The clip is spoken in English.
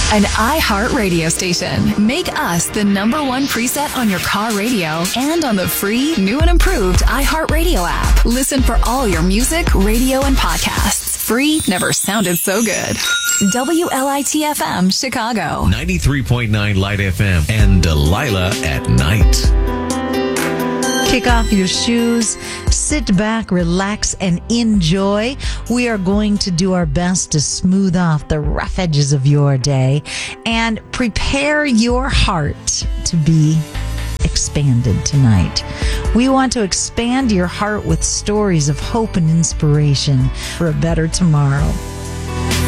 An iHeart radio station. Make us the #1 preset on your car radio and on the free, new and improved iHeart Radio app. Listen for all your music, radio, and podcasts. Free never sounded so good. WLIT-FM, Chicago. 93.9 Light FM and Delilah at night. Kick off your shoes, sit back, relax, and enjoy. We are going to do our best to smooth off the rough edges of your day and prepare your heart to be expanded tonight. We want to expand your heart with stories of hope and inspiration for a better tomorrow.